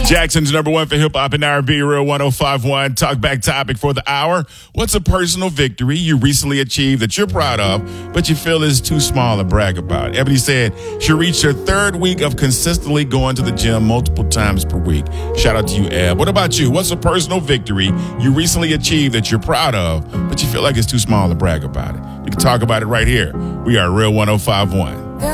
Jackson's number one for hip hop and R&B, Real 105.1. Talk back topic for the hour. What's a personal victory you recently achieved that you're proud of, but you feel is too small to brag about? Ebony said she reached her third week of consistently going to the gym multiple times per week. Shout out to you, Eb. What about you? What's a personal victory you recently achieved that you're proud of, but you feel like it's too small to brag about it? You can talk about it right here. We are Real 105.1.